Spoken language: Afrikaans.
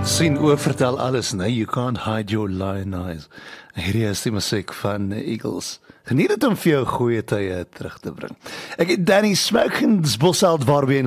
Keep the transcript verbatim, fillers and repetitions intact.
Sien oor vertel alles, nee, you can't hide your lion eyes. Hierdie is die musiek van Eagles. Geniet het om vir jou goeie tye terug te bring. Ek het Danny Smokins Bosheld waarby